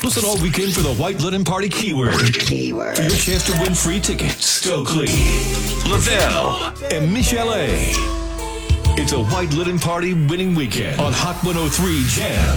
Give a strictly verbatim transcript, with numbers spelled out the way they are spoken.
Listen all weekend for the White Linen Party keyword. Keyword. For your chance to win free tickets. Stokely, Lavelle, and Michelle A. It's a White Linen Party winning weekend on Hot one oh three Jam.